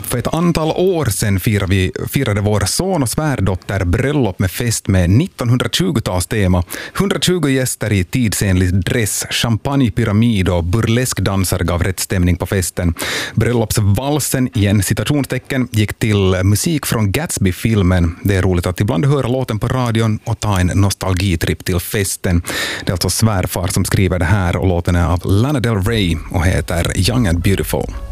För ett antal år sedan firade vår son och svärdotter bröllop med fest med 1920-talstema. 120 gäster i tidsenlig dress, champagnepyramid och burleskdansare gav rätt stämning på festen. Bröllopsvalsen, igen citationstecken, gick till musik från Gatsby-filmen. Det är roligt att ibland höra låten på radion och ta en nostalgitripp till festen. Det är alltså svärfar som skriver det här och låten är av Lana Del Rey och heter Young and Beautiful.